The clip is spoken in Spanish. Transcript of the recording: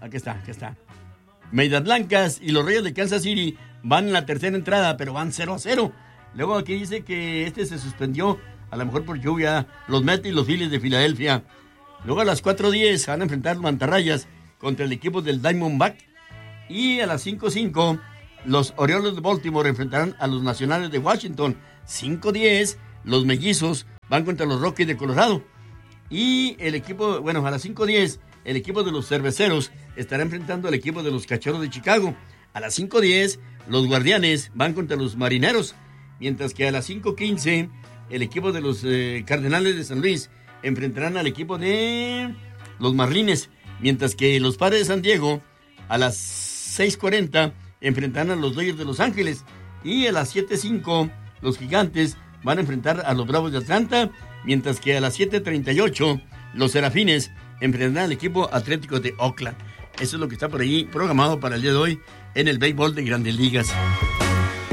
Aquí está. Medias Blancas y los Reyes de Kansas City van en la tercera entrada, pero van 0-0. Luego aquí dice que se suspendió, a lo mejor por lluvia, los Mets y los Phillies de Filadelfia. Luego a las 4:10 van a enfrentar los Mantarrayas contra el equipo del Diamondback. Y a las 5:05 los Orioles de Baltimore enfrentarán a los Nacionales de Washington. 5:10 los Mellizos van contra los Rockies de Colorado. Y el equipo, a las 5:10 el equipo de los Cerveceros estará enfrentando al equipo de los Cachorros de Chicago. A las 5:10 los Guardianes van contra los Marineros. Mientras que a las 5:15 el equipo de los Cardenales de San Luis enfrentarán al equipo de los Marlines. Mientras que los Padres de San Diego a las 6:40 enfrentarán a los Dodgers de Los Ángeles. Y a las 7:05 los Gigantes van a enfrentar a los Bravos de Atlanta. Mientras que a las 7:38 los Serafines enfrentarán al equipo Atlético de Oakland. Eso es lo que está por ahí programado para el día de hoy en el béisbol de Grandes Ligas.